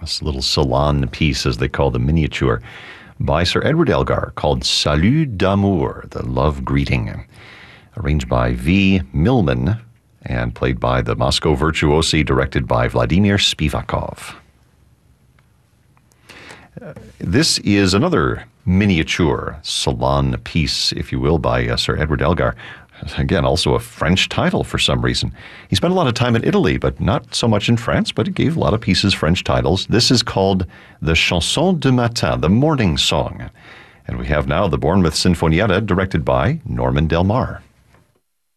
This little salon piece, as they call the miniature, by Sir Edward Elgar, called Salut d'amour, the love greeting, arranged by V. Millman and played by the Moscow Virtuosi, directed by Vladimir Spivakov. This is another miniature salon piece, if you will, by Sir Edward Elgar. Again, also a French title for some reason. He spent a lot of time in Italy, but not so much in France, but he gave a lot of pieces French titles. This is called the Chanson du Matin, the morning song. And we have now the Bournemouth Sinfonietta, directed by Norman Del Mar.